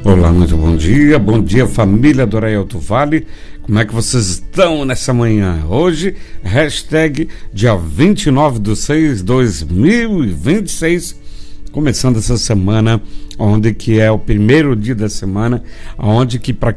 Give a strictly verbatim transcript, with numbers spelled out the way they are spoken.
Olá, muito bom dia, bom dia família do Arauto Vale, como é que vocês estão nessa manhã? Hoje, hashtag dia vinte e nove de seis de dois mil e vinte e seis, começando essa semana, onde que é o primeiro dia da semana, onde que para